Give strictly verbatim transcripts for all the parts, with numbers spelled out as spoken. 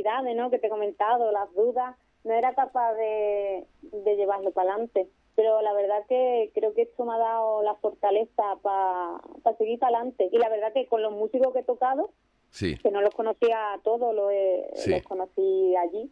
inseguridades, ¿no?, que te he comentado, las dudas, no era capaz de, de llevarlo para adelante. Pero la verdad que creo que esto me ha dado la fortaleza para pa seguir para adelante. Y la verdad que con los músicos que he tocado, sí. que no los conocía a todos, los, he, Sí. los conocí allí,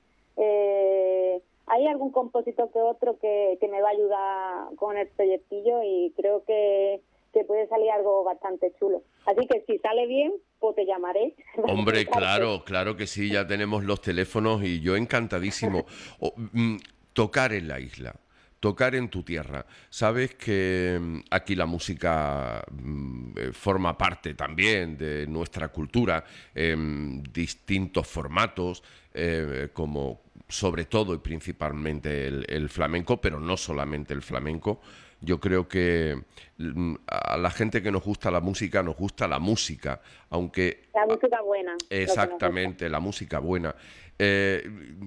eh, hay algún compositor que otro que, que me va a ayudar con el proyectillo y creo que, que puede salir algo bastante chulo. Así que si sale bien, pues te llamaré. Hombre, claro, claro que sí, ya tenemos los teléfonos y yo encantadísimo. O, mm, tocar en la isla, tocar en tu tierra. Sabes que mm, aquí la música mm, eh, forma parte también de nuestra cultura, en distintos formatos, eh, como sobre todo y principalmente el, el flamenco, pero no solamente el flamenco. Yo creo que mm, a la gente que nos gusta la música, nos gusta la música, aunque... La música buena. Exactamente, la música buena. Eh,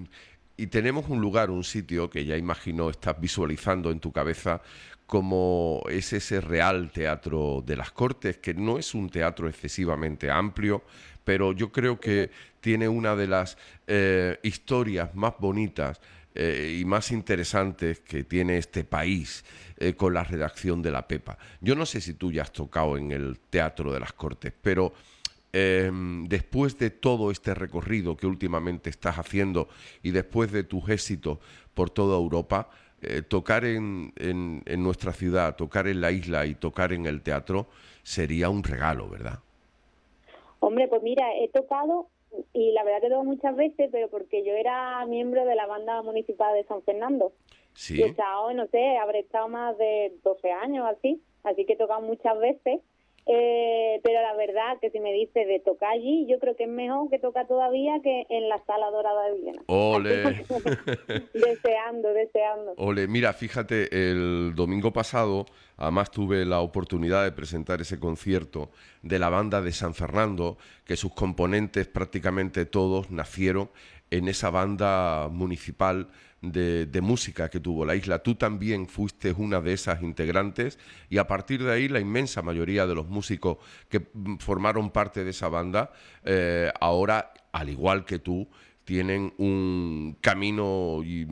y tenemos un lugar, un sitio que ya imagino estás visualizando en tu cabeza, como es ese Real Teatro de las Cortes, que no es un teatro excesivamente amplio, pero yo creo que tiene una de las eh, historias más bonitas eh, y más interesantes que tiene este país eh, con la redacción de La Pepa. Yo no sé si tú ya has tocado en el Teatro de las Cortes, pero eh, después de todo este recorrido que últimamente estás haciendo y después de tus éxitos por toda Europa, eh, tocar en, en, en nuestra ciudad, tocar en la isla y tocar en el teatro sería un regalo, ¿verdad? Hombre, pues mira, he tocado, y la verdad que toco muchas veces, pero porque yo era miembro de la banda municipal de San Fernando. Sí. Y he estado, no sé, habré estado más de doce años así, así que he tocado muchas veces. Eh, pero la verdad que si me dice de tocar allí, yo creo que es mejor que tocar todavía que en la Sala Dorada de Viena. ¡Ole! deseando, deseando. Ole, mira, fíjate, el domingo pasado, además tuve la oportunidad de presentar ese concierto de la banda de San Fernando, que sus componentes prácticamente todos nacieron en esa banda municipal de, de música que tuvo la isla. Tú también fuiste una de esas integrantes y a partir de ahí la inmensa mayoría de los músicos que formaron parte de esa banda, eh, ahora, al igual que tú, tienen un camino y,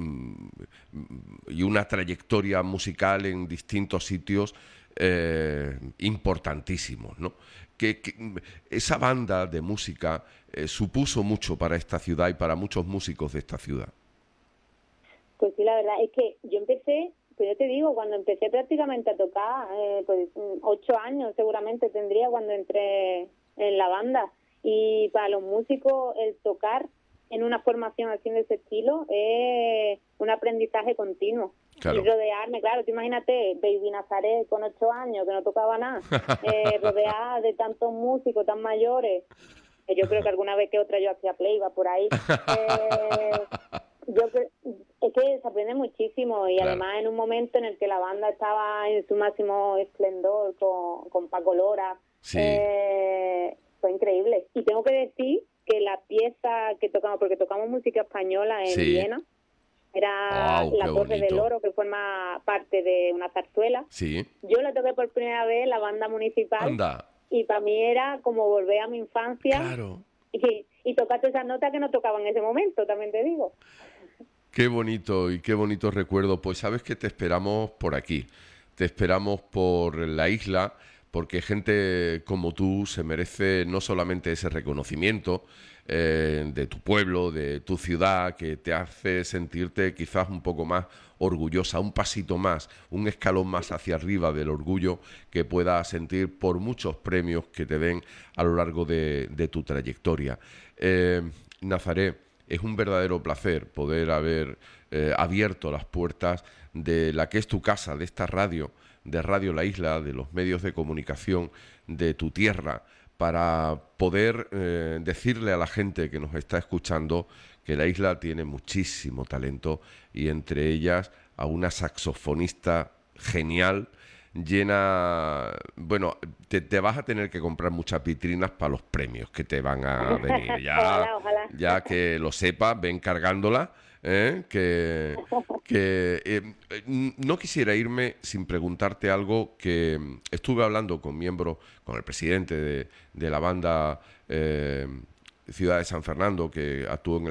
y una trayectoria musical en distintos sitios eh, importantísimos, ¿no? Que, que esa banda de música eh, supuso mucho para esta ciudad y para muchos músicos de esta ciudad. Pues sí, la verdad es que yo empecé, pues yo te digo, cuando empecé prácticamente a tocar, eh, pues ocho años seguramente tendría cuando entré en la banda. Y para los músicos el tocar en una formación así de ese estilo es un aprendizaje continuo. Claro. Y rodearme, claro, tú imagínate, Baby Nazaret con ocho años que no tocaba nada, eh, rodeada de tantos músicos tan mayores, que yo creo que alguna vez que otra yo hacía playback por ahí. Eh, yo creo, es que se aprende muchísimo y Claro. además en un momento en el que la banda estaba en su máximo esplendor con, con Paco Lora, Sí. eh, fue increíble. Y tengo que decir que la pieza que tocamos, porque tocamos música española en Sí. Viena, era Guau, La qué Torre del bonito. Oro, que forma parte de una zarzuela. Sí. Yo la toqué por primera vez en la banda municipal. Anda. Y para mí era como volver a mi infancia. Claro. Y, y tocaste esas notas que no tocaba en ese momento, también te digo. Qué bonito y qué bonito recuerdo. Pues sabes que te esperamos por aquí, te esperamos por la isla, porque gente como tú se merece no solamente ese reconocimiento eh, de tu pueblo, de tu ciudad, que te hace sentirte quizás un poco más orgullosa, un pasito más, un escalón más hacia arriba del orgullo que puedas sentir por muchos premios que te den a lo largo de, de tu trayectoria. Eh, Nazaret, es un verdadero placer poder haber eh, abierto las puertas de la que es tu casa, de esta radio, de Radio La Isla, de los medios de comunicación de tu tierra, para poder eh, decirle a la gente que nos está escuchando que la isla tiene muchísimo talento y entre ellas a una saxofonista genial, llena, bueno, te, te vas a tener que comprar muchas vitrinas para los premios que te van a venir, ya, Ojalá, ojalá. ya que lo sepas, ven cargándola, ¿eh? que, que eh, no quisiera irme sin preguntarte algo que estuve hablando con miembros, con el presidente de, de la banda eh, Ciudad de San Fernando, que actuó en el